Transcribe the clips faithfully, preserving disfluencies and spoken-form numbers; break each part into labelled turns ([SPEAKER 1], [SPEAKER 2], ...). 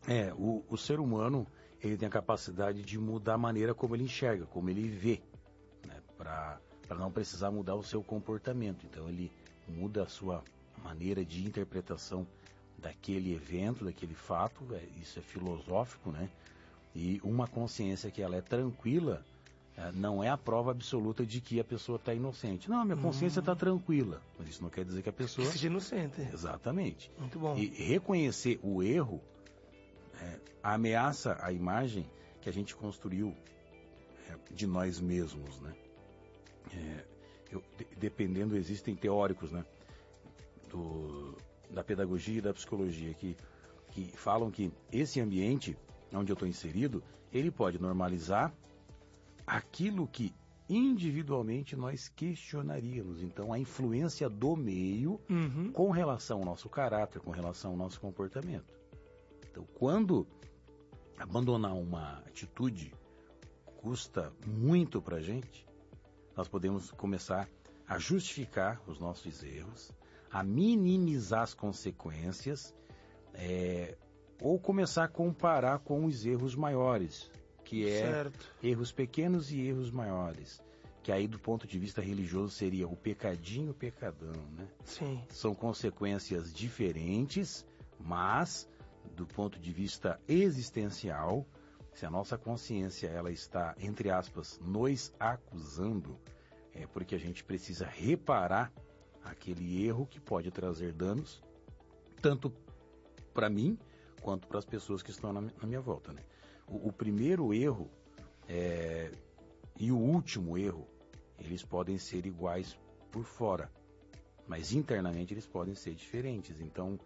[SPEAKER 1] É, o, o ser humano, ele tem a capacidade de mudar a maneira como ele enxerga, como ele vê, né, para não precisar mudar o seu comportamento. Então ele muda a sua maneira de interpretação daquele evento, daquele fato, é, isso é filosófico, né? E uma consciência que ela é tranquila, é, não é a prova absoluta de que a pessoa está inocente. Não, a minha consciência está hum. tranquila, mas isso não quer dizer que a pessoa...
[SPEAKER 2] Que seja inocente.
[SPEAKER 1] Exatamente.
[SPEAKER 2] Muito bom.
[SPEAKER 1] E reconhecer o erro é, ameaça a imagem que a gente construiu é, de nós mesmos, né? É, eu, de, dependendo, existem teóricos, né, do, da pedagogia e da psicologia que, que falam que esse ambiente onde eu estou inserido, ele pode normalizar aquilo que individualmente nós questionaríamos. Então, a influência do meio
[SPEAKER 2] uhum.
[SPEAKER 1] com relação ao nosso caráter, com relação ao nosso comportamento. Então, quando abandonar uma atitude custa muito para a gente, nós podemos começar a justificar os nossos erros, a minimizar as consequências, é, ou começar a comparar com os erros maiores, que é
[SPEAKER 2] certo.
[SPEAKER 1] erros pequenos e erros maiores, que aí do ponto de vista religioso seria o pecadinho e o pecadão, né?
[SPEAKER 2] Sim.
[SPEAKER 1] São consequências diferentes, mas do ponto de vista existencial, se a nossa consciência ela está, entre aspas, nos acusando, é porque a gente precisa reparar aquele erro que pode trazer danos, tanto para mim, quanto para as pessoas que estão na, na minha volta, né? O, o primeiro erro é, e o último erro, eles podem ser iguais por fora, mas internamente eles podem ser diferentes. Então,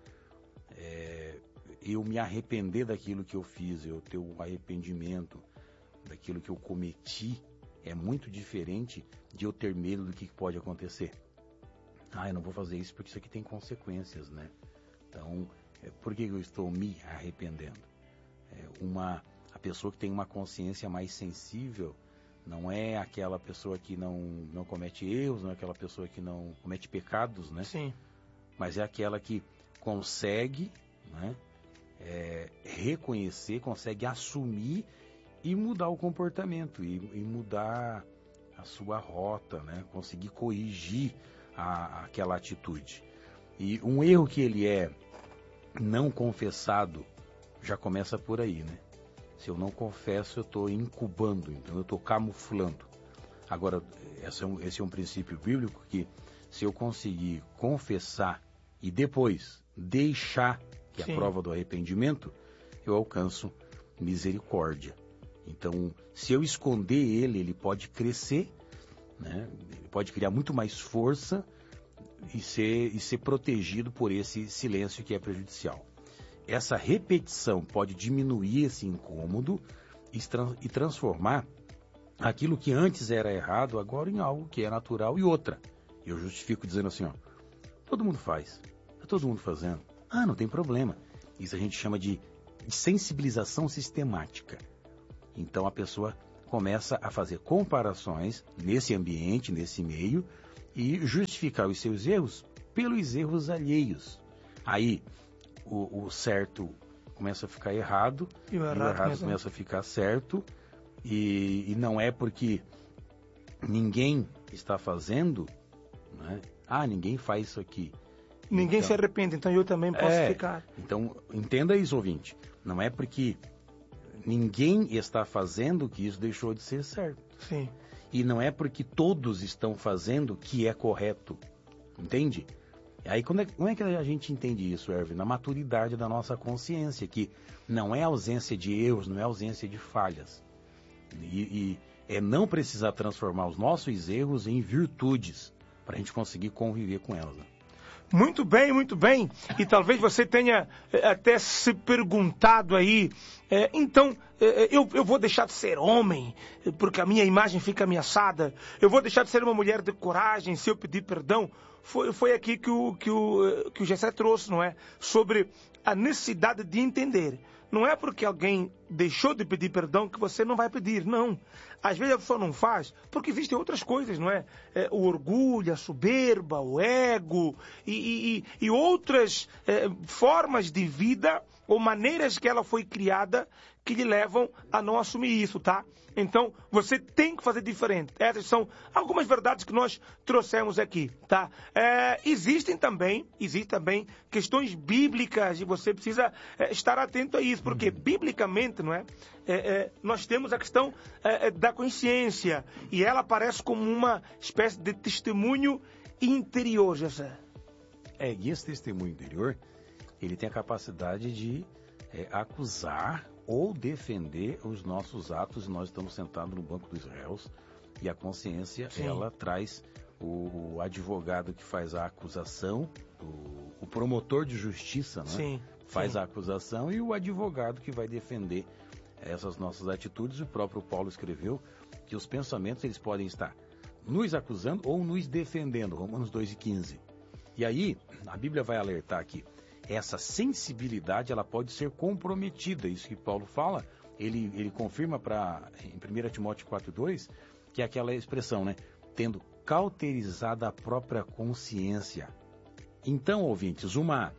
[SPEAKER 1] é, eu me arrepender daquilo que eu fiz, eu ter o arrependimento daquilo que eu cometi, é muito diferente de eu ter medo do que pode acontecer. Ah, eu não vou fazer isso porque isso aqui tem consequências, né? Então, é, por que eu estou me arrependendo? É, uma, a pessoa que tem uma consciência mais sensível não é aquela pessoa que não, não comete erros, não é aquela pessoa que não comete pecados, né?
[SPEAKER 2] Sim.
[SPEAKER 1] Mas é aquela que consegue, né, é, reconhecer, consegue assumir e mudar o comportamento, e, e mudar a sua rota, né? Conseguir corrigir a, aquela atitude. E um erro que ele é não confessado já começa por aí, né? Se eu não confesso, eu estou incubando, então eu estou camuflando. Agora, esse é, um, esse é um princípio bíblico que se eu conseguir confessar e depois deixar, que é a prova do arrependimento, eu alcanço misericórdia. Então, se eu esconder ele, ele pode crescer, né? Ele pode criar muito mais força e ser, e ser protegido por esse silêncio que é prejudicial. Essa repetição pode diminuir esse incômodo e, trans, e transformar aquilo que antes era errado agora em algo que é natural. E outra, eu justifico dizendo assim, ó, todo mundo faz, está todo mundo fazendo, ah, não tem problema. Isso a gente chama de, de sensibilização sistemática. Então a pessoa começa a fazer comparações nesse ambiente, nesse meio, e justificar os seus erros pelos erros alheios. Aí o, o certo começa a ficar errado,
[SPEAKER 2] e o errado,
[SPEAKER 1] e o errado começa a ficar certo, e, e não é porque ninguém está fazendo, né? Ah, ninguém faz isso aqui.
[SPEAKER 2] Ninguém
[SPEAKER 1] então,
[SPEAKER 2] se arrepende, então eu também posso
[SPEAKER 1] é,
[SPEAKER 2] ficar.
[SPEAKER 1] Então, entenda isso, ouvinte. Não é porque ninguém está fazendo que isso deixou de ser certo.
[SPEAKER 2] Sim.
[SPEAKER 1] E não é porque todos estão fazendo que é correto. Entende? Aí como é, como é que a gente entende isso, Erwin? Na maturidade da nossa consciência, que não é ausência de erros, não é ausência de falhas. E, e é não precisar transformar os nossos erros em virtudes para a gente conseguir conviver com elas. Né?
[SPEAKER 2] Muito bem, muito bem. E talvez você tenha é, até se perguntado aí, é, então, é, eu, eu vou deixar de ser homem, porque a minha imagem fica ameaçada? Eu vou deixar de ser uma mulher de coragem se eu pedir perdão? Foi, foi aqui que o, que, o, que o Gessé trouxe, não é? Sobre a necessidade de entender. Não é porque alguém deixou de pedir perdão que você não vai pedir, não. Às vezes a pessoa não faz porque existem outras coisas, não é? é o orgulho, a soberba, o ego e, e, e outras é, formas de vida ou maneiras que ela foi criada que lhe levam a não assumir isso, tá? Então, você tem que fazer diferente. Essas são algumas verdades que nós trouxemos aqui, tá? É, existem também, existem também questões bíblicas e você precisa é, estar atento a isso, porque biblicamente, não é? é, é nós temos a questão é, é, da consciência e ela aparece como uma espécie de testemunho interior, José.
[SPEAKER 1] É, e esse testemunho interior, ele tem a capacidade de é, acusar ou defender os nossos atos, e nós estamos sentados no banco dos réus, e a consciência, Sim. ela traz o, o advogado que faz a acusação, o, o promotor de justiça, né?
[SPEAKER 2] Sim.
[SPEAKER 1] faz
[SPEAKER 2] Sim.
[SPEAKER 1] a acusação, e o advogado que vai defender essas nossas atitudes. O próprio Paulo escreveu que os pensamentos eles podem estar nos acusando ou nos defendendo, Romanos dois e quinze. E aí, a Bíblia vai alertar aqui, essa sensibilidade ela pode ser comprometida, isso que Paulo fala, ele, ele confirma pra, em primeira Timóteo quatro, dois, que é aquela expressão, né? Tendo cauterizado a própria consciência. Então, ouvintes, uma,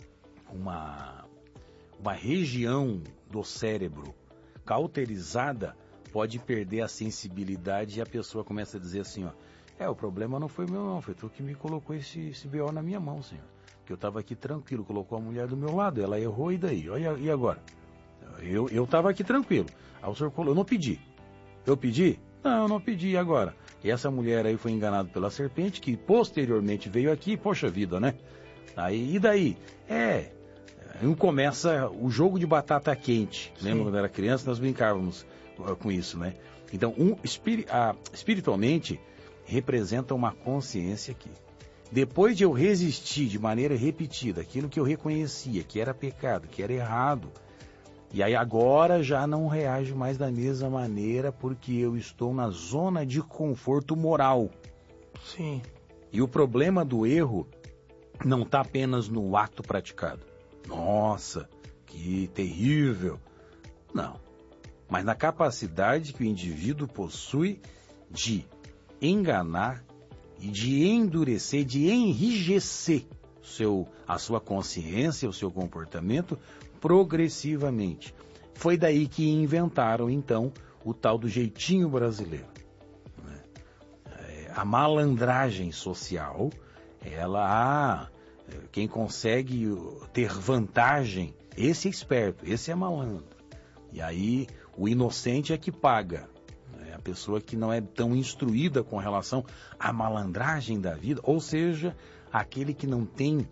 [SPEAKER 1] uma, uma região do cérebro cauterizada pode perder a sensibilidade e a pessoa começa a dizer assim, ó, é, o problema não foi meu não, foi tu que me colocou esse, esse B O na minha mão, Senhor. Que eu estava aqui tranquilo, colocou a mulher do meu lado, ela errou e daí? Olha, e agora? Eu eu estava aqui tranquilo. Aí o Senhor colocou, eu não pedi. Eu pedi? Não, eu não pedi, e agora? E essa mulher aí foi enganada pela serpente, que posteriormente veio aqui, poxa vida, né? Aí, e daí? É, aí começa o jogo de batata quente. Sim. Lembra quando era criança, nós brincávamos com isso, né? Então, um, espiri, ah, espiritualmente, representa uma consciência aqui. Depois de eu resistir de maneira repetida aquilo que eu reconhecia, que era pecado, que era errado, e aí agora já não reajo mais da mesma maneira porque eu estou na zona de conforto moral.
[SPEAKER 2] Sim.
[SPEAKER 1] E o problema do erro não está apenas no ato praticado. Nossa, que terrível. Não. Mas na capacidade que o indivíduo possui de enganar e de endurecer, de enrijecer seu, a sua consciência, o seu comportamento progressivamente. Foi daí que inventaram, então, o tal do jeitinho brasileiro. A malandragem social, ela, ah, quem consegue ter vantagem, esse é esperto, esse é malandro. E aí, o inocente é que paga. A pessoa que não é tão instruída com relação à malandragem da vida, ou seja, aquele que não tem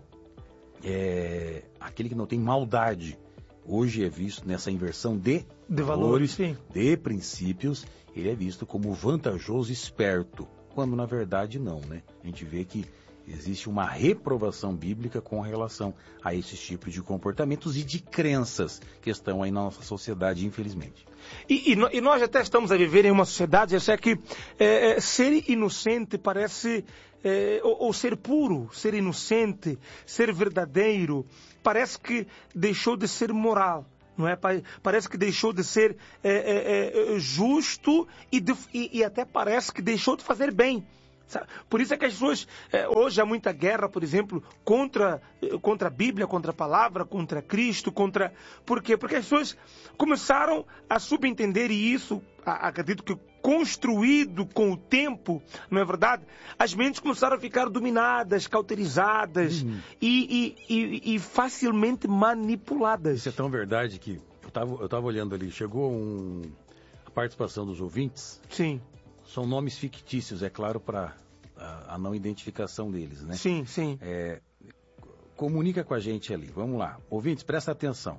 [SPEAKER 1] é, aquele que não tem maldade. Hoje é visto nessa inversão de,
[SPEAKER 2] de
[SPEAKER 1] valores,
[SPEAKER 2] valores,
[SPEAKER 1] de princípios, ele é visto como vantajoso, esperto, quando na verdade não, né? A gente vê que existe uma reprovação bíblica com relação a esses tipos de comportamentos e de crenças que estão aí na nossa sociedade, infelizmente.
[SPEAKER 2] E, e, e nós até estamos a viver em uma sociedade, eu sei que é, ser inocente parece, é, ou, ou ser puro, ser inocente, ser verdadeiro, parece que deixou de ser moral. Não é? Parece que deixou de ser é, é, é, justo e, de, e, e até parece que deixou de fazer bem. Por isso é que as pessoas, hoje há muita guerra, por exemplo, contra, contra a Bíblia, contra a palavra, contra Cristo, contra... Por quê? Porque as pessoas começaram a subentender, e isso, acredito que construído com o tempo, não é verdade? As mentes começaram a ficar dominadas, cauterizadas uhum. e, e, e, e facilmente manipuladas.
[SPEAKER 1] Isso é tão verdade que eu estava eu tava olhando ali, chegou um, a participação dos ouvintes.
[SPEAKER 2] Sim.
[SPEAKER 1] São nomes fictícios, é claro, para a, a não identificação deles, né?
[SPEAKER 2] Sim, sim.
[SPEAKER 1] É, comunica com a gente ali. Vamos lá. Ouvintes, presta atenção.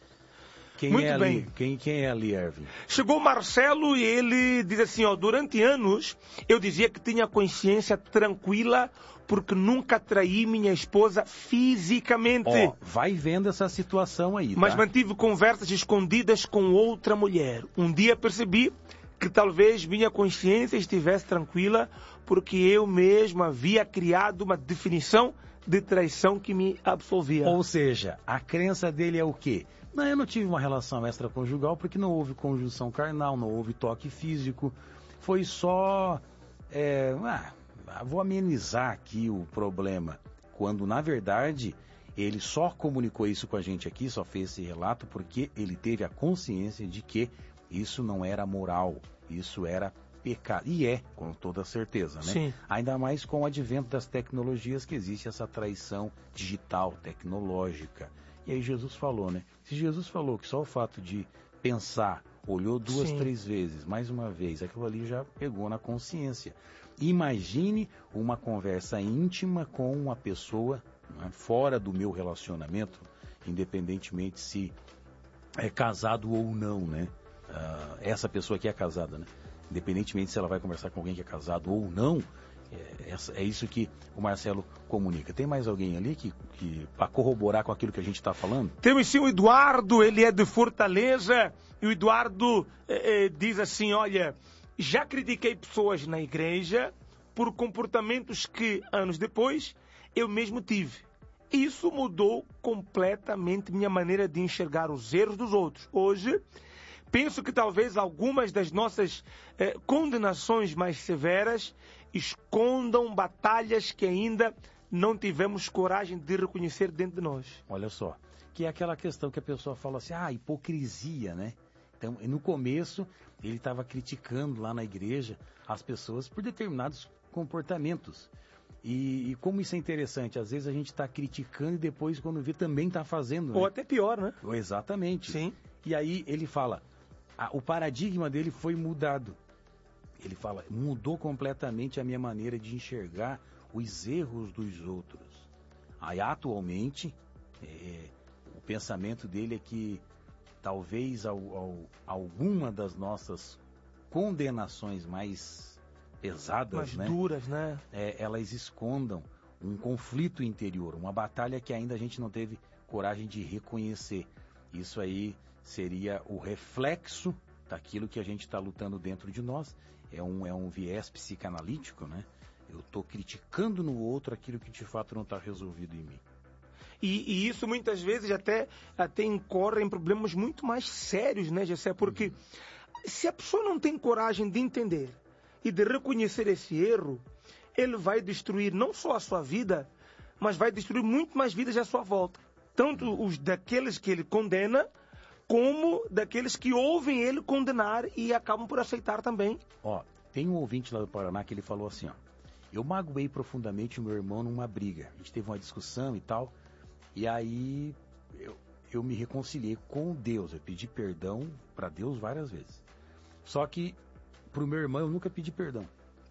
[SPEAKER 1] Quem
[SPEAKER 2] Muito
[SPEAKER 1] é
[SPEAKER 2] bem.
[SPEAKER 1] Ali, quem, quem é ali, Erwin?
[SPEAKER 2] Chegou o Marcelo e ele diz assim, ó, durante anos eu dizia que tinha consciência tranquila porque nunca traí minha esposa fisicamente.
[SPEAKER 1] Ó, vai vendo essa situação aí,
[SPEAKER 2] Mas
[SPEAKER 1] tá?
[SPEAKER 2] mantive conversas escondidas com outra mulher. Um dia percebi que talvez minha consciência estivesse tranquila porque eu mesmo havia criado uma definição de traição que me absolvia.
[SPEAKER 1] Ou seja, a crença dele é o quê? Não, eu não tive uma relação extraconjugal porque não houve conjunção carnal, não houve toque físico. Foi só... É, ah, vou amenizar aqui o problema. Quando, na verdade, Ele só comunicou isso com a gente aqui, só fez esse relato porque ele teve a consciência de que isso não era moral, isso era pecado. E é, com toda certeza, né?
[SPEAKER 2] Sim.
[SPEAKER 1] Ainda mais com o advento das tecnologias que existe essa traição digital, tecnológica. E aí Jesus falou, né? Se Jesus falou que só o fato de pensar, olhou duas,
[SPEAKER 2] Sim.
[SPEAKER 1] três vezes, mais uma vez, aquilo ali já pegou na consciência. Imagine uma conversa íntima com uma pessoa, né, fora do meu relacionamento, independentemente se é casado ou não, né? Uh, essa pessoa que é casada, né? Independentemente se ela vai conversar com alguém que é casado ou não, é, essa, é isso que o Marcelo comunica. Tem mais alguém ali que, que para corroborar com aquilo que a gente está falando?
[SPEAKER 2] Temos sim o Eduardo, ele é de Fortaleza, e o Eduardo eh, eh, diz assim, olha, já critiquei pessoas na igreja por comportamentos que, anos depois, eu mesmo tive. Isso mudou completamente minha maneira de enxergar os erros dos outros. Hoje, penso que talvez algumas das nossas eh, condenações mais severas escondam batalhas que ainda não tivemos coragem de reconhecer dentro de nós.
[SPEAKER 1] Olha só, que é aquela questão que a pessoa fala assim, ah, hipocrisia, né? Então, no começo, ele estava criticando lá na igreja as pessoas por determinados comportamentos. E, e como isso é interessante, às vezes a gente está criticando e depois, quando vê, também está fazendo. Né?
[SPEAKER 2] Ou até pior, né?
[SPEAKER 1] Exatamente.
[SPEAKER 2] Sim.
[SPEAKER 1] E aí ele fala, ah, o paradigma dele foi mudado. Ele fala, mudou completamente a minha maneira de enxergar os erros dos outros. Aí, atualmente, é, o pensamento dele é que talvez ao, ao, alguma das nossas condenações mais pesadas,
[SPEAKER 2] mais
[SPEAKER 1] né,
[SPEAKER 2] duras, né?
[SPEAKER 1] É, elas escondam um conflito interior, uma batalha que ainda a gente não teve coragem de reconhecer. Isso aí seria o reflexo daquilo que a gente está lutando dentro de nós. É um, é um viés psicanalítico, né? Eu estou criticando no outro aquilo que de fato não está resolvido em mim.
[SPEAKER 2] E, e isso muitas vezes até, até incorre em problemas muito mais sérios, né, Gessé? Porque uhum. se a pessoa não tem coragem de entender e de reconhecer esse erro, ele vai destruir não só a sua vida, mas vai destruir muito mais vidas à sua volta. Tanto os daqueles que ele condena, como daqueles que ouvem ele condenar e acabam por aceitar também.
[SPEAKER 1] Ó, tem um ouvinte lá do Paraná que ele falou assim, ó, eu magoei profundamente o meu irmão numa briga. A gente teve uma discussão e tal, e aí eu, eu me reconciliei com Deus, eu pedi perdão para Deus várias vezes. Só que pro meu irmão eu nunca pedi perdão.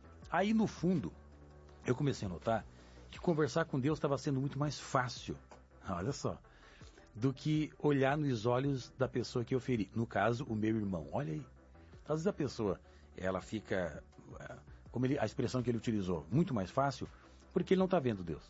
[SPEAKER 1] Aí no fundo, eu comecei a notar que conversar com Deus estava sendo muito mais fácil, olha só, do que olhar nos olhos da pessoa que eu feri. No caso, o meu irmão. Olha aí. Às vezes a pessoa, ela fica, como ele, a expressão que ele utilizou, muito mais fácil, porque ele não está vendo Deus.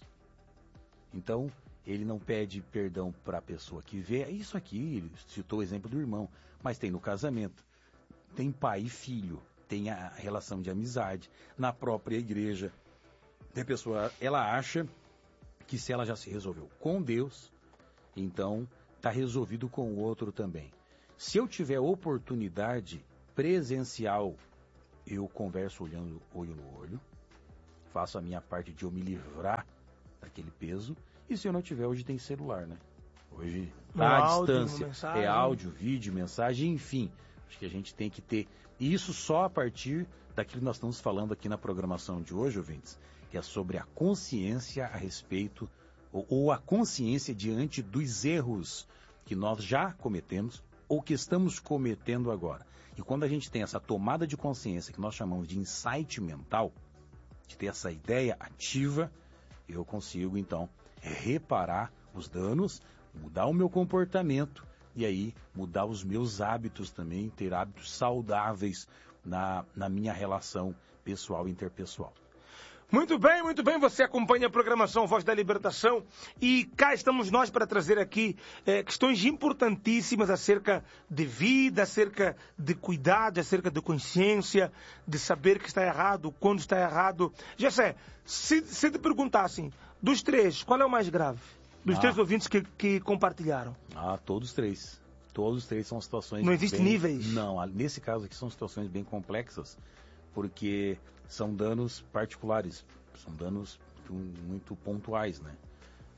[SPEAKER 1] Então, ele não pede perdão para a pessoa que vê. Isso aqui, ele citou o exemplo do irmão, mas tem no casamento. Tem pai e filho, tem a relação de amizade, na própria igreja. A pessoa, ela acha que se ela já se resolveu com Deus, então está resolvido com o outro também. Se eu tiver oportunidade presencial, eu converso olhando olho no olho, faço a minha parte de eu me livrar daquele peso, e se eu não tiver, hoje tem celular, né? Hoje está à distância, é áudio, vídeo, mensagem, enfim. Acho que a gente tem que ter isso só a partir daquilo que nós estamos falando aqui na programação de hoje, ouvintes, que é sobre a consciência a respeito, ou, ou a consciência diante dos erros que nós já cometemos ou que estamos cometendo agora. E quando a gente tem essa tomada de consciência que nós chamamos de insight mental, de ter essa ideia ativa, eu consigo então reparar os danos, mudar o meu comportamento e aí mudar os meus hábitos também, ter hábitos saudáveis na, na minha relação pessoal e interpessoal.
[SPEAKER 2] Muito bem, muito bem, você acompanha a programação Voz da Libertação e cá estamos nós para trazer aqui é, questões importantíssimas acerca de vida, acerca de cuidado, acerca de consciência, de saber que está errado, quando está errado. Gessé, se, se te perguntassem, dos três, qual é o mais grave? Dos ah. três ouvintes que, que compartilharam.
[SPEAKER 1] Ah, todos três. Todos três são situações...
[SPEAKER 2] Não existem
[SPEAKER 1] bem...
[SPEAKER 2] níveis?
[SPEAKER 1] Não, nesse caso aqui são situações bem complexas, porque são danos particulares, são danos muito pontuais, né?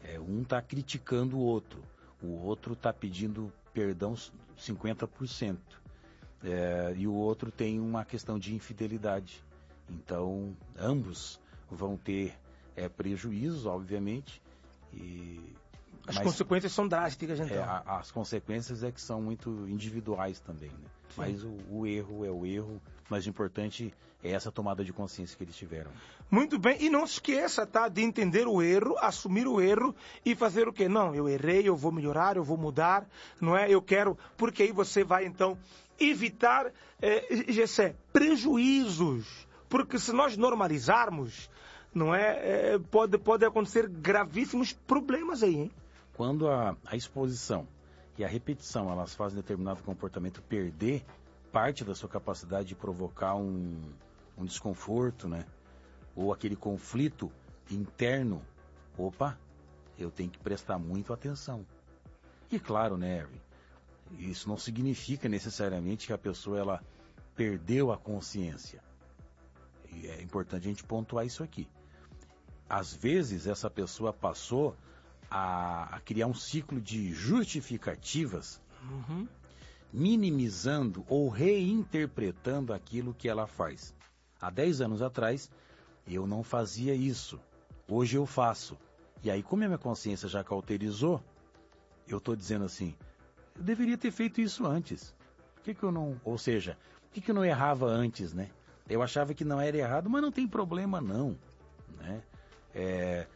[SPEAKER 1] É, um está criticando o outro, o outro está pedindo perdão cinquenta por cento, é, e o outro tem uma questão de infidelidade. Então, ambos vão ter é, prejuízos, obviamente. E,
[SPEAKER 2] as
[SPEAKER 1] mas,
[SPEAKER 2] consequências são drásticas, então.
[SPEAKER 1] É, a, as consequências é que são muito individuais também, né? Mas o, o erro é o erro, mas o importante é essa tomada de consciência que eles tiveram.
[SPEAKER 2] Muito bem, e não se esqueça, tá, de entender o erro, assumir o erro e fazer o quê? Não, eu errei, eu vou melhorar, eu vou mudar, não é? Eu quero, porque aí você vai então evitar, é, Gessé, prejuízos, porque se nós normalizarmos, não é, é pode, pode acontecer gravíssimos problemas aí, hein?
[SPEAKER 1] Quando a, a exposição e a repetição, elas fazem determinado comportamento perder parte da sua capacidade de provocar um, um desconforto, né? Ou aquele conflito interno, opa, eu tenho que prestar muito atenção. E claro, né, Harry, isso não significa necessariamente que a pessoa ela perdeu a consciência. E é importante a gente pontuar isso aqui. Às vezes essa pessoa passou a, a criar um ciclo de justificativas,
[SPEAKER 2] uhum.
[SPEAKER 1] minimizando ou reinterpretando aquilo que ela faz. Há dez anos atrás, eu não fazia isso. Hoje eu faço. E aí, como a minha consciência já cauterizou, eu estou dizendo assim, eu deveria ter feito isso antes. Por que que eu não... Ou seja, por que que eu não errava antes, né? Eu achava que não era errado, mas não tem problema não, né? É...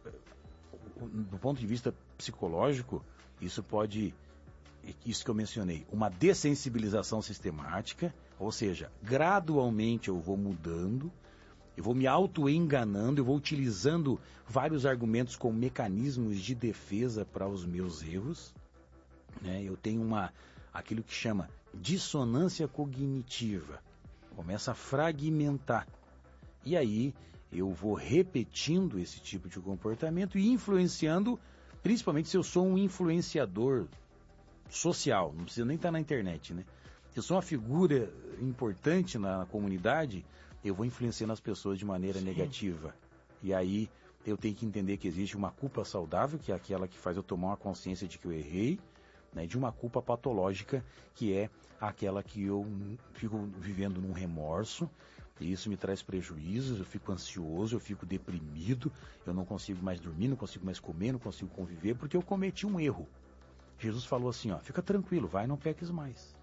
[SPEAKER 1] Do ponto de vista psicológico, isso pode... Isso que eu mencionei, uma dessensibilização sistemática, ou seja, gradualmente eu vou mudando, eu vou me auto-enganando, eu vou utilizando vários argumentos como mecanismos de defesa para os meus erros, né? Eu tenho uma, aquilo que chama dissonância cognitiva, começa a fragmentar, e aí eu vou repetindo esse tipo de comportamento e influenciando, principalmente se eu sou um influenciador social, não precisa nem estar na internet, né? Se eu sou uma figura importante na comunidade, eu vou influenciando as pessoas de maneira Sim. negativa. E aí eu tenho que entender que existe uma culpa saudável, que é aquela que faz eu tomar uma consciência de que eu errei, né? De uma culpa patológica, que é aquela que eu fico vivendo num remorso, e isso me traz prejuízos, eu fico ansioso, eu fico deprimido, eu não consigo mais dormir, não consigo mais comer, não consigo conviver, porque eu cometi um erro. Jesus falou assim, ó, fica tranquilo, vai, não peques mais.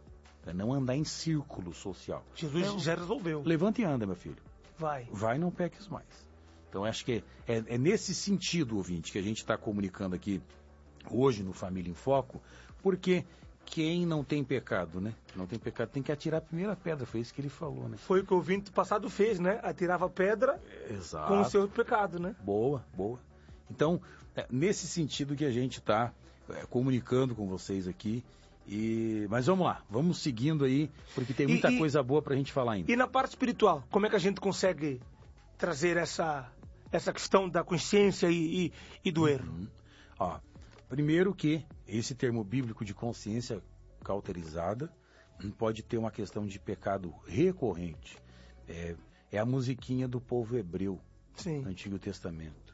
[SPEAKER 1] É não andar em círculo social.
[SPEAKER 2] Jesus então, já resolveu.
[SPEAKER 1] Levanta e anda, meu filho.
[SPEAKER 2] Vai.
[SPEAKER 1] Vai, não peques mais. Então, acho que é, é, é nesse sentido, ouvinte, que a gente está comunicando aqui hoje no Família em Foco, porque quem não tem pecado, né? Não tem pecado, tem que atirar a primeira pedra, foi isso que ele falou, né?
[SPEAKER 2] Foi o que o ouvinte passado fez, né? Atirava pedra
[SPEAKER 1] Exato.
[SPEAKER 2] Com o seu pecado, né?
[SPEAKER 1] Boa, boa. Então, é nesse sentido que a gente está é, comunicando com vocês aqui. E... Mas vamos lá, vamos seguindo aí, porque tem muita e, coisa boa para a gente falar ainda.
[SPEAKER 2] E na parte espiritual, como é que a gente consegue trazer essa, essa questão da consciência e, e, e do erro?
[SPEAKER 1] Uhum. Ó, primeiro que esse termo bíblico de consciência cauterizada pode ter uma questão de pecado recorrente. É, é a musiquinha do povo hebreu
[SPEAKER 2] Sim.
[SPEAKER 1] no Antigo Testamento.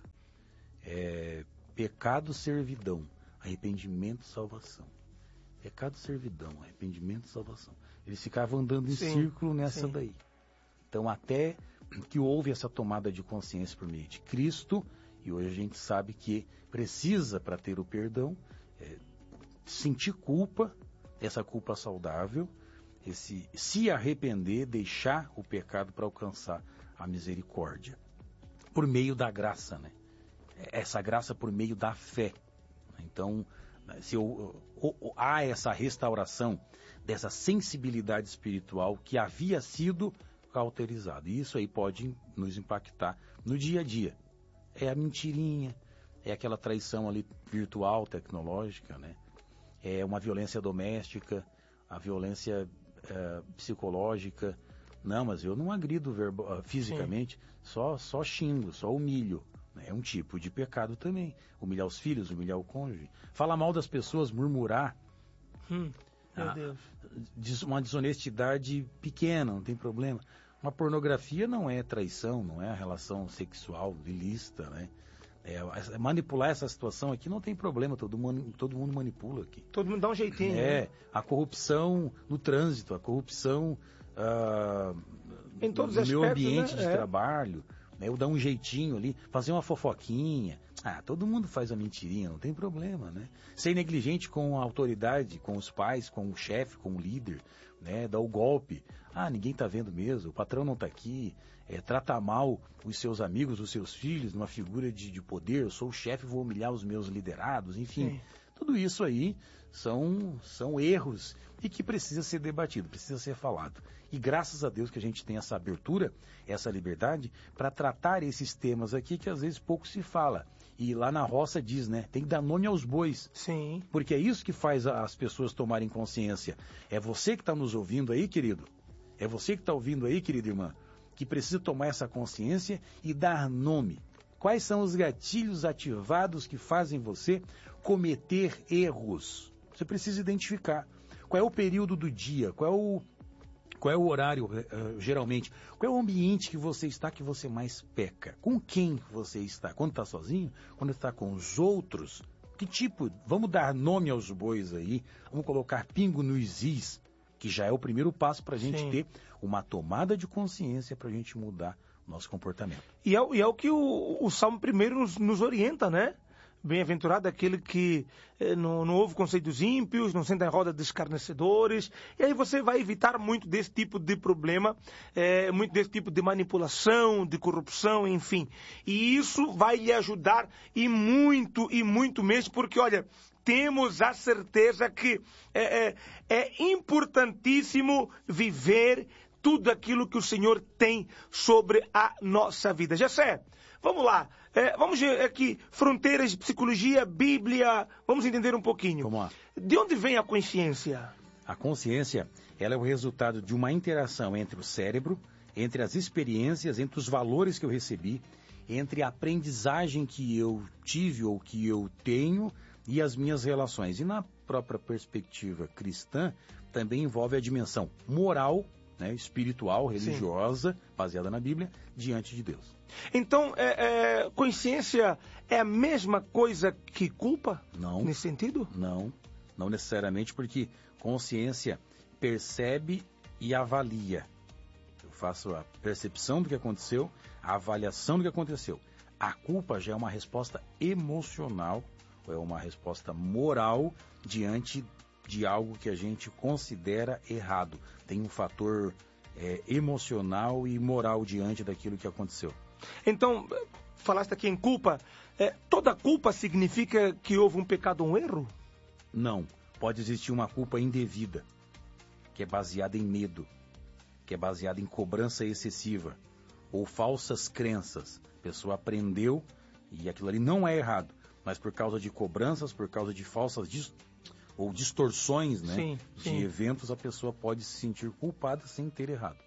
[SPEAKER 1] É, pecado, servidão, arrependimento, salvação. Pecado, servidão, arrependimento, salvação. Eles ficavam andando em sim, círculo nessa sim. daí. Então, até que houve essa tomada de consciência por meio de Cristo, e hoje a gente sabe que precisa, para ter o perdão, é, sentir culpa, essa culpa saudável, esse, se arrepender, deixar o pecado para alcançar a misericórdia. Por meio da graça, né? Essa graça por meio da fé. Então, se eu, ou, ou, há essa restauração dessa sensibilidade espiritual que havia sido cauterizada. E isso aí pode nos impactar no dia a dia. É a mentirinha, é aquela traição ali virtual, tecnológica, né? É uma violência doméstica, a violência é, psicológica. Não, mas eu não agrido verbo, fisicamente, só, só xingo, só humilho. É um tipo de pecado também. Humilhar os filhos, humilhar o cônjuge. Falar mal das pessoas, murmurar.
[SPEAKER 2] Hum, meu
[SPEAKER 1] ah,
[SPEAKER 2] Deus.
[SPEAKER 1] Uma desonestidade pequena, não tem problema. Uma pornografia não é traição, não é a relação sexual ilícita, né? É, manipular essa situação aqui não tem problema, todo mundo, todo mundo manipula aqui.
[SPEAKER 2] Todo mundo dá um jeitinho.
[SPEAKER 1] É,
[SPEAKER 2] né?
[SPEAKER 1] a corrupção no trânsito, a corrupção ah,
[SPEAKER 2] em todos
[SPEAKER 1] no
[SPEAKER 2] os
[SPEAKER 1] meu
[SPEAKER 2] aspectos,
[SPEAKER 1] ambiente
[SPEAKER 2] né?
[SPEAKER 1] de
[SPEAKER 2] é.
[SPEAKER 1] trabalho, né, eu dar um jeitinho ali, fazer uma fofoquinha. Ah, todo mundo faz uma mentirinha, não tem problema, né? Ser negligente com a autoridade, com os pais, com o chefe, com o líder, né? Dar o golpe. Ah, ninguém tá vendo mesmo, o patrão não tá aqui. É, tratar mal os seus amigos, os seus filhos, numa figura de, de poder, eu sou o chefe, vou humilhar os meus liderados, enfim. Sim. Tudo isso aí são, são erros e que precisa ser debatido, precisa ser falado. E graças a Deus que a gente tem essa abertura, essa liberdade, para tratar esses temas aqui que às vezes pouco se fala. E lá na roça diz, né, tem que dar nome aos bois.
[SPEAKER 2] Sim.
[SPEAKER 1] Porque é isso que faz as pessoas tomarem consciência. É você que está nos ouvindo aí, querido. É você que está ouvindo aí, querida irmã, que precisa tomar essa consciência e dar nome. Quais são os gatilhos ativados que fazem você cometer erros? Você precisa identificar. Qual é o período do dia? Qual é o, qual é o horário, uh, geralmente? Qual é o ambiente que você está que você mais peca? Com quem você está? Quando está sozinho? Quando está com os outros? Que tipo? Vamos dar nome aos bois aí. Vamos colocar pingo nos is, que já é o primeiro passo para a gente Sim. ter uma tomada de consciência para a gente mudar o nosso comportamento.
[SPEAKER 2] E é, e é o que o, o Salmo primeiro nos, nos orienta, né? Bem-aventurado aquele que eh, não, não ouve conselhos ímpios, não senta em roda de escarnecedores. E aí você vai evitar muito desse tipo de problema, eh, muito desse tipo de manipulação, de corrupção, enfim. E isso vai lhe ajudar e muito, e muito mesmo, porque olha, temos a certeza que é, é, é importantíssimo viver tudo aquilo que o Senhor tem sobre a nossa vida. Jessé, vamos lá. É, vamos ver aqui, fronteiras de psicologia, Bíblia, vamos entender um pouquinho.
[SPEAKER 1] Vamos lá.
[SPEAKER 2] De onde vem a consciência?
[SPEAKER 1] A consciência, ela é o resultado de uma interação entre o cérebro, entre as experiências, entre os valores que eu recebi, entre a aprendizagem que eu tive ou que eu tenho e as minhas relações. E na própria perspectiva cristã, também envolve a dimensão moral, né, espiritual, religiosa, Sim. baseada na Bíblia, diante de Deus.
[SPEAKER 2] Então, é, é, consciência é a mesma coisa que culpa?
[SPEAKER 1] Não.
[SPEAKER 2] Nesse sentido?
[SPEAKER 1] Não, não necessariamente, porque consciência percebe e avalia. Eu faço a percepção do que aconteceu, a avaliação do que aconteceu. A culpa já é uma resposta emocional, ou é uma resposta moral diante de algo que a gente considera errado. Tem um fator é, emocional e moral diante daquilo que aconteceu.
[SPEAKER 2] Então, falaste aqui em culpa. É, toda culpa significa que houve um pecado ou um erro?
[SPEAKER 1] Não. Pode existir uma culpa indevida, que é baseada em medo, que é baseada em cobrança excessiva, ou falsas crenças. A pessoa aprendeu e aquilo ali não é errado, mas por causa de cobranças, por causa de falsas dist... ou distorções, né,
[SPEAKER 2] sim,
[SPEAKER 1] de
[SPEAKER 2] sim.
[SPEAKER 1] eventos, a pessoa pode se sentir culpada sem ter errado.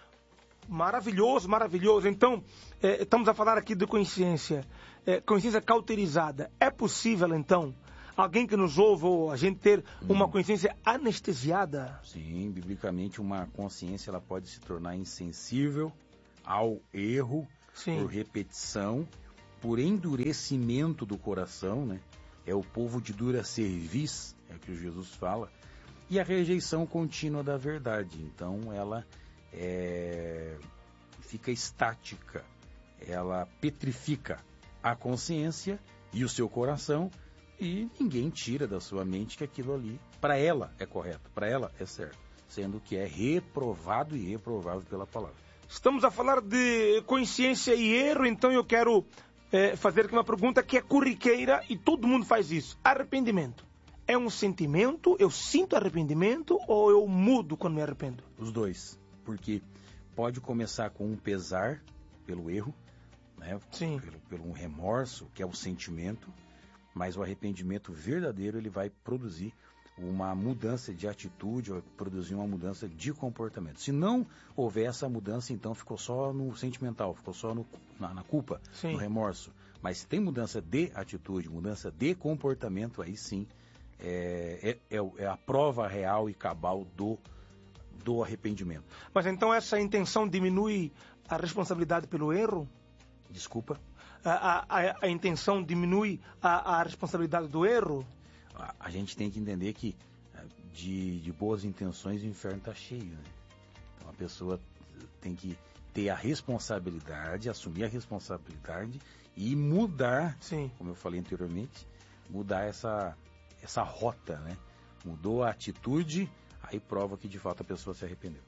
[SPEAKER 2] Maravilhoso, maravilhoso. Então, é, estamos a falar aqui de consciência, é, consciência cauterizada. É possível, então, alguém que nos ouve ou a gente ter uma hum. consciência anestesiada?
[SPEAKER 1] Sim, biblicamente uma consciência ela pode se tornar insensível ao erro, Sim. por repetição, por endurecimento do coração, né? É o povo de dura cerviz, é o que Jesus fala, e a rejeição contínua da verdade. Então ela é, fica estática, ela petrifica a consciência e o seu coração, e ninguém tira da sua mente que aquilo ali, para ela, é correto, para ela é certo, sendo que é reprovado e reprovável pela palavra.
[SPEAKER 2] Estamos a falar de consciência e erro, então eu quero é, fazer aqui uma pergunta que é corriqueira e todo mundo faz isso. Arrependimento. É um sentimento? Eu sinto arrependimento ou eu mudo quando me arrependo?
[SPEAKER 1] Os dois, porque pode começar com um pesar pelo erro, né?
[SPEAKER 2] Sim.
[SPEAKER 1] Pelo, pelo um remorso, que é o sentimento, mas o arrependimento verdadeiro ele vai produzir uma mudança de atitude, vai produzir uma mudança de comportamento. Se não houver essa mudança, então ficou só no sentimental, ficou só no, na, na culpa,
[SPEAKER 2] sim.
[SPEAKER 1] no remorso. Mas se tem mudança de atitude, mudança de comportamento, aí sim é, é, é a prova real e cabal do, do arrependimento.
[SPEAKER 2] Mas então essa intenção diminui a responsabilidade pelo erro?
[SPEAKER 1] Desculpa?
[SPEAKER 2] a, a, a intenção diminui a, a responsabilidade do erro?
[SPEAKER 1] A, a gente tem que entender que de, de boas intenções o inferno está cheio, né? Então a pessoa tem que ter a responsabilidade, assumir a responsabilidade e mudar,
[SPEAKER 2] Sim.
[SPEAKER 1] como eu falei anteriormente, mudar essa, essa rota, né? Mudou a atitude, aí prova que de fato a pessoa se arrependeu.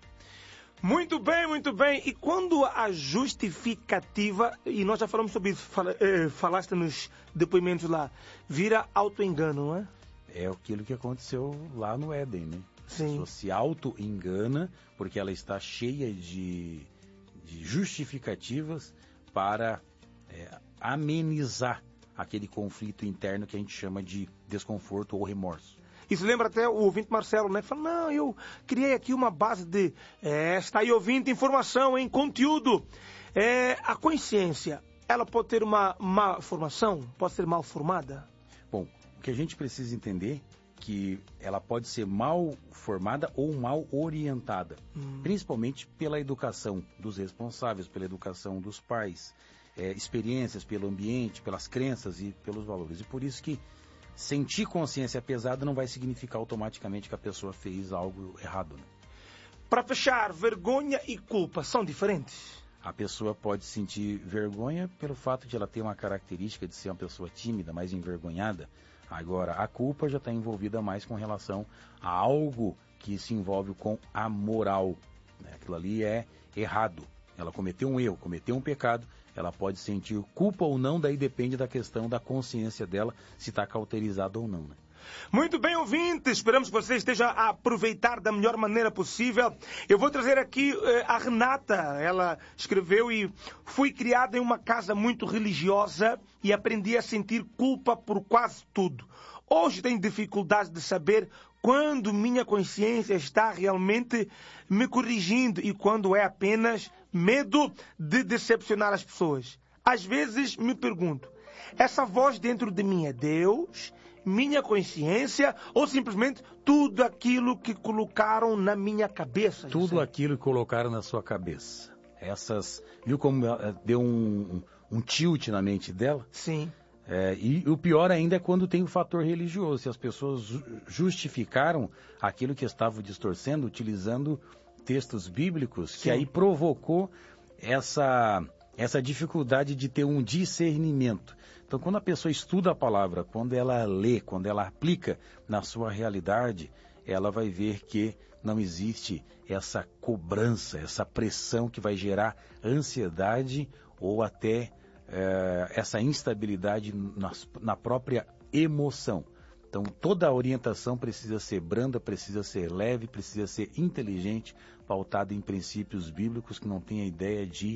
[SPEAKER 2] Muito bem, muito bem. E quando a justificativa, e nós já falamos sobre isso, fala, eh, falaste nos depoimentos lá, vira auto-engano, não é?
[SPEAKER 1] É aquilo que aconteceu lá no Éden, né?
[SPEAKER 2] Sim.
[SPEAKER 1] A pessoa se auto-engana porque ela está cheia de, de justificativas para é, amenizar aquele conflito interno que a gente chama de desconforto ou remorso.
[SPEAKER 2] Isso lembra até o ouvinte Marcelo, né? Fala, não, eu criei aqui uma base de... É, está aí ouvindo informação, em conteúdo. É, a consciência, ela pode ter uma má formação? Pode ser mal formada?
[SPEAKER 1] Bom, o que a gente precisa entender é que ela pode ser mal formada ou mal orientada. Hum. Principalmente pela educação dos responsáveis, pela educação dos pais. É, experiências pelo ambiente, pelas crenças e pelos valores. E por isso que sentir consciência pesada não vai significar automaticamente que a pessoa fez algo errado, né?
[SPEAKER 2] Para fechar, vergonha e culpa são diferentes?
[SPEAKER 1] A pessoa pode sentir vergonha pelo fato de ela ter uma característica de ser uma pessoa tímida, mais envergonhada. Agora, a culpa já está envolvida mais com relação a algo que se envolve com a moral, né? Aquilo ali é errado. Ela cometeu um erro, cometeu um pecado, ela pode sentir culpa ou não, daí depende da questão da consciência dela, se está cauterizada ou não, né?
[SPEAKER 2] Muito bem, ouvinte, esperamos que você esteja a aproveitar da melhor maneira possível. Eu vou trazer aqui eh, a Renata, ela escreveu e fui criada em uma casa muito religiosa e aprendi a sentir culpa por quase tudo. Hoje tenho dificuldade de saber quando minha consciência está realmente me corrigindo e quando é apenas medo de decepcionar as pessoas. Às vezes me pergunto, essa voz dentro de mim é Deus, minha consciência ou simplesmente tudo aquilo que colocaram na minha cabeça?
[SPEAKER 1] Tudo
[SPEAKER 2] José?
[SPEAKER 1] Aquilo que colocaram na sua cabeça. Essas, viu como deu um, um, um tilt na mente dela?
[SPEAKER 2] Sim.
[SPEAKER 1] É, e o pior ainda é quando tem o fator religioso, se as pessoas justificaram aquilo que estavam distorcendo, utilizando textos bíblicos, Sim. que aí provocou essa, essa dificuldade de ter um discernimento. Então, quando a pessoa estuda a palavra, quando ela lê, quando ela aplica na sua realidade, ela vai ver que não existe essa cobrança, essa pressão que vai gerar ansiedade ou até é, essa instabilidade na, na própria emoção. Então, toda a orientação precisa ser branda, precisa ser leve, precisa ser inteligente, pautada em princípios bíblicos que não tem a ideia de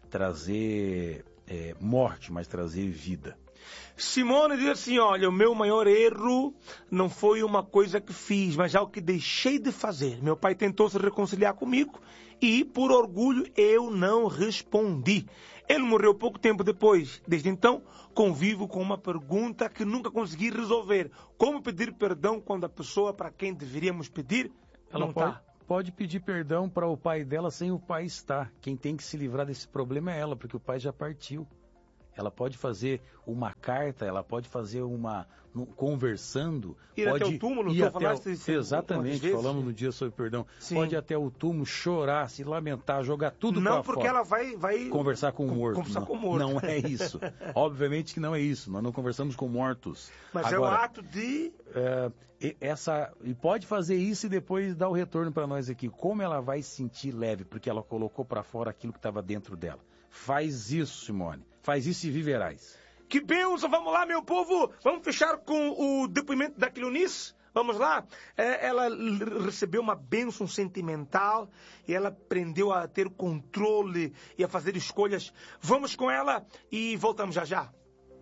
[SPEAKER 1] trazer é, morte, mas trazer vida.
[SPEAKER 2] Simone diz assim, olha, o meu maior erro não foi uma coisa que fiz, mas algo que deixei de fazer. Meu pai tentou se reconciliar comigo e, por orgulho, eu não respondi. Ele morreu pouco tempo depois. Desde então, convivo com uma pergunta que nunca consegui resolver. Como pedir perdão quando a pessoa para quem deveríamos pedir
[SPEAKER 1] Ela
[SPEAKER 2] não
[SPEAKER 1] pode,
[SPEAKER 2] está?
[SPEAKER 1] pode pedir perdão para o pai dela sem o pai estar. Quem tem que se livrar desse problema é ela, porque o pai já partiu. Ela pode fazer uma carta, ela pode fazer uma... Um, conversando...
[SPEAKER 2] Ir
[SPEAKER 1] pode
[SPEAKER 2] até o túmulo,
[SPEAKER 1] ir
[SPEAKER 2] tu
[SPEAKER 1] até
[SPEAKER 2] falaste
[SPEAKER 1] o,
[SPEAKER 2] isso
[SPEAKER 1] exatamente,
[SPEAKER 2] vezes.
[SPEAKER 1] falamos no dia sobre perdão.
[SPEAKER 2] Sim.
[SPEAKER 1] Pode ir até o túmulo, chorar, se lamentar, jogar tudo para fora.
[SPEAKER 2] Não, porque ela vai... vai...
[SPEAKER 1] Conversar com o morto.
[SPEAKER 2] Conversar
[SPEAKER 1] não,
[SPEAKER 2] com o morto.
[SPEAKER 1] Não é isso. Obviamente que não é isso. Nós não conversamos com mortos.
[SPEAKER 2] Mas
[SPEAKER 1] Agora,
[SPEAKER 2] é o ato de...
[SPEAKER 1] É, e essa, e pode fazer isso e depois dar o retorno para nós aqui. Como ela vai se sentir leve, porque ela colocou para fora aquilo que estava dentro dela. Faz isso, Simone. Faz isso e viverás.
[SPEAKER 2] Que bênção! Vamos lá, meu povo! Vamos fechar com o depoimento da Cleonice? Vamos lá? É, ela recebeu uma bênção sentimental e ela aprendeu a ter controle e a fazer escolhas. Vamos com ela e voltamos já já.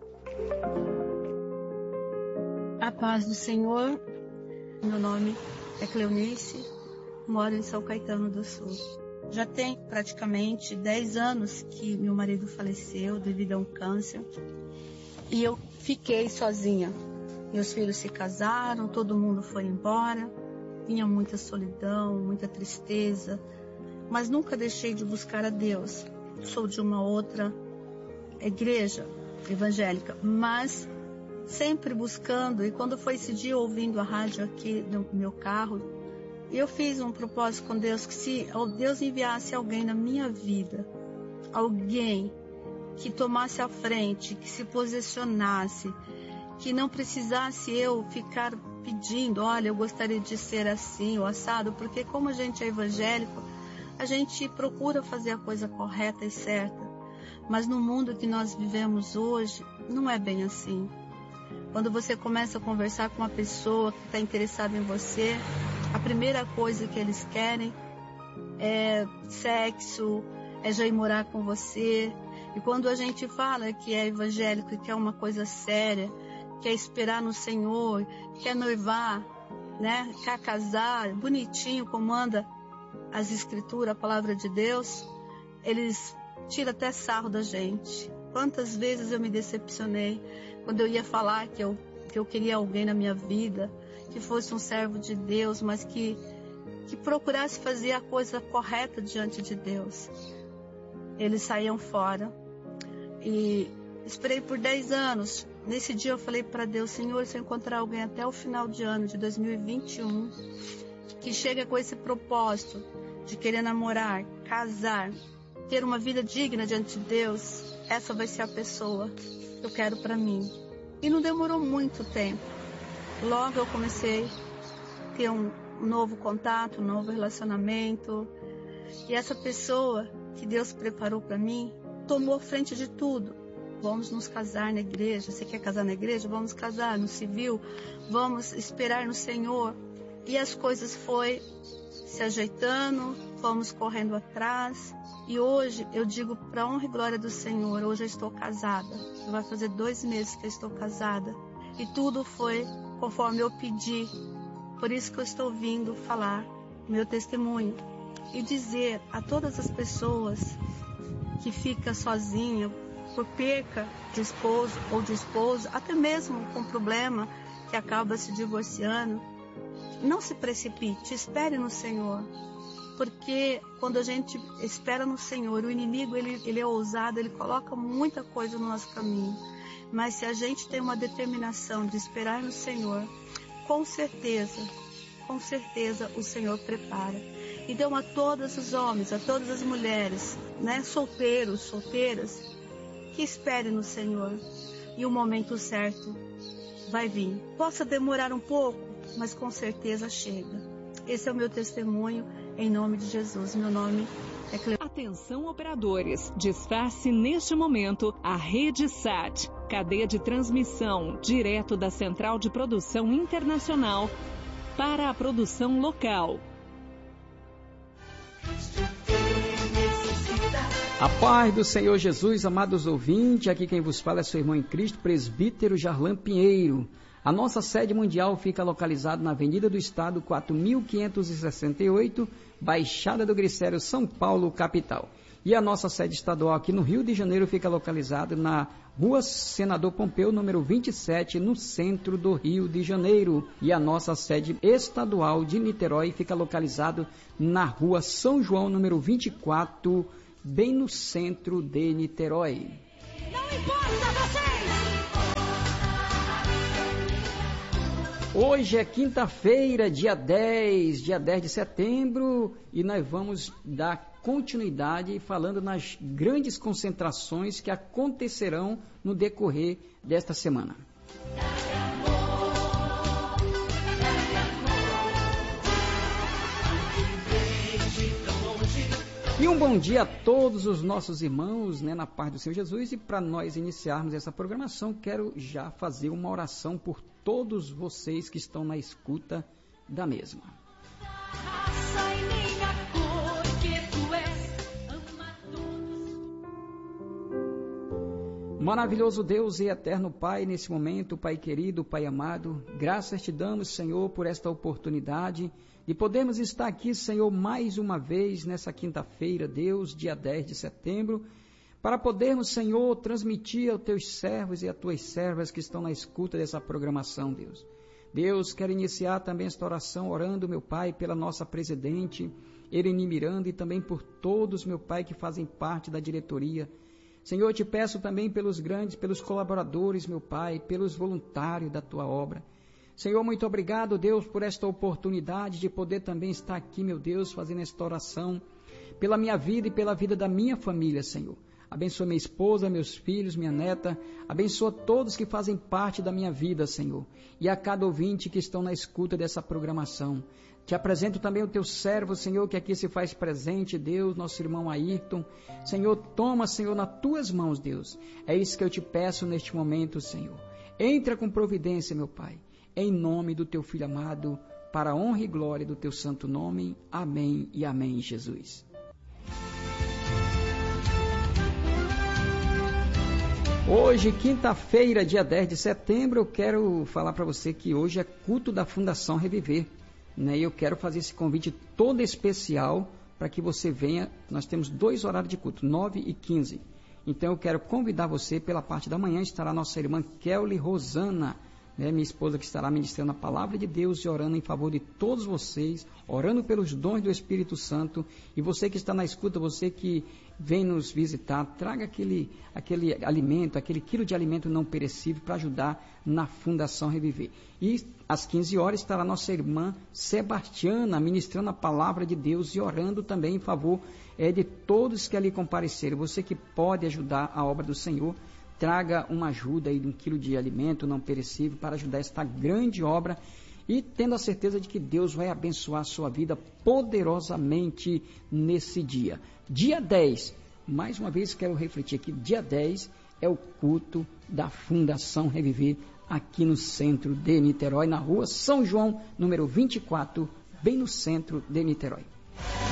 [SPEAKER 3] A paz do Senhor. Meu nome é Cleonice, moro em São Caetano do Sul. Já tem praticamente dez anos que meu marido faleceu devido a um câncer. E eu fiquei sozinha. Meus filhos se casaram, todo mundo foi embora. Tinha muita solidão, muita tristeza. Mas nunca deixei de buscar a Deus. Sou de uma outra igreja, evangélica, mas sempre buscando. E quando foi esse dia ouvindo a rádio aqui no meu carro, eu fiz um propósito com Deus, que se Deus enviasse alguém na minha vida, alguém que tomasse a frente, que se posicionasse, que não precisasse eu ficar pedindo, olha, eu gostaria de ser assim ou assado, porque como a gente é evangélico, a gente procura fazer a coisa correta e certa, mas no mundo que nós vivemos hoje, não é bem assim. Quando você começa a conversar com uma pessoa que está interessada em você, a primeira coisa que eles querem é sexo, é já ir morar com você. E quando a gente fala que é evangélico e que é uma coisa séria, quer esperar no Senhor, quer noivar, né, quer casar, bonitinho, como anda as escrituras, a palavra de Deus, eles tiram até sarro da gente. Quantas vezes eu me decepcionei quando eu ia falar que eu, que eu queria alguém na minha vida, que fosse um servo de Deus, mas que, que procurasse fazer a coisa correta diante de Deus. Eles saíam fora. E esperei por dez anos. Nesse dia eu falei para Deus, Senhor, se eu encontrar alguém até o final de ano de dois mil e vinte e um, que chega com esse propósito de querer namorar, casar, ter uma vida digna diante de Deus, essa vai ser a pessoa que eu quero para mim. E não demorou muito tempo. Logo eu comecei a ter um novo contato, um novo relacionamento. E essa pessoa que Deus preparou para mim tomou a frente de tudo. Vamos nos casar na igreja. Você quer casar na igreja? Vamos casar no civil. Vamos esperar no Senhor. E as coisas foi se ajeitando, fomos correndo atrás. E hoje eu digo para honra e glória do Senhor, hoje eu estou casada. Vai fazer dois meses que eu estou casada. E tudo foi conforme eu pedi. Por isso que eu estou vindo falar meu testemunho. E dizer a todas as pessoas que ficam sozinhas por perca de esposo ou de esposa, até mesmo com problema que acaba se divorciando, não se precipite, espere no Senhor. Porque quando a gente espera no Senhor, o inimigo ele, ele é ousado, ele coloca muita coisa no nosso caminho. Mas se a gente tem uma determinação de esperar no Senhor, com certeza, com certeza o Senhor prepara. Então a todos os homens, a todas as mulheres, né, solteiros, solteiras, que esperem no Senhor. E o momento certo vai vir. Possa demorar um pouco, mas com certeza chega. Esse é o meu testemunho. Em nome de Jesus, meu nome é Cleonice.
[SPEAKER 4] Atenção operadores, disfarce neste momento a Rede Sat, cadeia de transmissão direto da Central de Produção Internacional para a produção local.
[SPEAKER 5] A paz do Senhor Jesus, amados ouvintes, aqui quem vos fala é seu irmão em Cristo, presbítero Jarlan Pinheiro. A nossa sede mundial fica localizada na Avenida do Estado, quatro mil quinhentos e sessenta e oito, Baixada do Glicério, São Paulo, capital. E a nossa sede estadual aqui no Rio de Janeiro fica localizada na Rua Senador Pompeu, número vinte e sete, no centro do Rio de Janeiro. E a nossa sede estadual de Niterói fica localizada na Rua São João, número vinte e quatro, bem no centro de Niterói.
[SPEAKER 4] Não importa vocês!
[SPEAKER 5] Hoje é quinta-feira, dia dez, dia dez de setembro, e nós vamos dar continuidade falando nas grandes concentrações que acontecerão no decorrer desta semana. E um bom dia a todos os nossos irmãos, né, na paz do Senhor Jesus. E para nós iniciarmos essa programação, quero já fazer uma oração por todos vocês que estão na escuta da mesma. Maravilhoso Deus e eterno Pai, nesse momento, Pai querido, Pai amado, graças te damos, Senhor, por esta oportunidade de podermos estar aqui, Senhor, mais uma vez nessa quinta-feira, Deus, dia dez de setembro, para podermos, Senhor, transmitir aos teus servos e às tuas servas que estão na escuta dessa programação, Deus. Deus, quero iniciar também esta oração orando, meu Pai, pela nossa presidente, Ereni Miranda, e também por todos, meu Pai, que fazem parte da diretoria Senhor, eu te peço também pelos grandes, pelos colaboradores, meu Pai, pelos voluntários da tua obra. Senhor, muito obrigado, Deus, por esta oportunidade de poder também estar aqui, meu Deus, fazendo esta oração pela minha vida e pela vida da minha família, Senhor. Abençoa minha esposa, meus filhos, minha neta. Abençoa todos que fazem parte da minha vida, Senhor. E a cada ouvinte que estão na escuta dessa programação. Te apresento também o teu servo, Senhor, que aqui se faz presente, Deus, nosso irmão Ayrton. Senhor, toma, Senhor, nas tuas mãos, Deus. É isso que eu te peço neste momento, Senhor. Entra com providência, meu Pai. Em nome do teu Filho amado, para a honra e glória do teu santo nome. Amém e amém, Jesus. Hoje, quinta-feira, dia dez de setembro, eu quero falar para você que hoje é culto da Fundação Reviver, né? E eu quero fazer esse convite todo especial para que você venha. Nós temos dois horários de culto, nove e quinze. Então eu quero convidar você, pela parte da manhã estará nossa irmã Kelly Rosana, né? Minha esposa, que estará ministrando a palavra de Deus e orando em favor de todos vocês, orando pelos dons do Espírito Santo. E você que está na escuta, você que vem nos visitar, traga aquele, aquele alimento, aquele quilo de alimento não perecível para ajudar na Fundação Reviver. E às quinze horas estará nossa irmã Sebastiana ministrando a palavra de Deus e orando também em favor é, de todos que ali compareceram. Você que pode ajudar a obra do Senhor, traga uma ajuda aí de um quilo de alimento não perecível para ajudar esta grande obra e tendo a certeza de que Deus vai abençoar a sua vida poderosamente nesse dia. Dia dez, mais uma vez quero refletir aqui, dia dez é o culto da Fundação Reviver aqui no centro de Niterói, na rua São João, número vinte e quatro, bem no centro de Niterói.